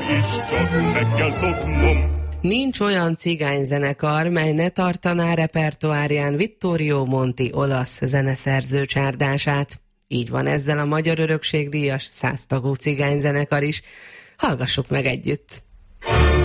is csak meg kell szoknom. Nincs olyan cigányzenekar, mely ne tartaná repertoárján Vittorio Monti olasz zeneszerző csárdását. Így van ezzel a Magyar Örökségdíjas 100 tagú cigányzenekar is. Hallgassuk meg együtt!